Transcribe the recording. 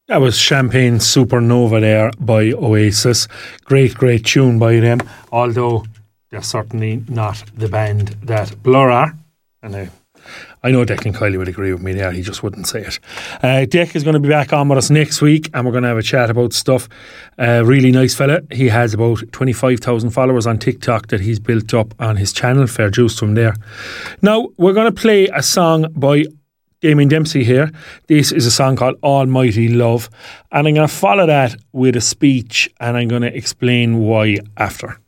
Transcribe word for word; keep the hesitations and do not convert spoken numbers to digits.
That was Champagne Supernova there by Oasis. Great, great tune by them, although they're certainly not the band that Blur are. And I, I know Declan Kiley would agree with me there, he just wouldn't say it. Uh, Dick is going to be back on with us next week, and we're going to have a chat about stuff. Uh, really nice fella. He has about twenty-five thousand followers on TikTok that he's built up on his channel. Fair juice to him there. Now, we're going to play a song by Damien Dempsey here. This is a song called Almighty Love, and I'm going to follow that with a speech, and I'm going to explain why after.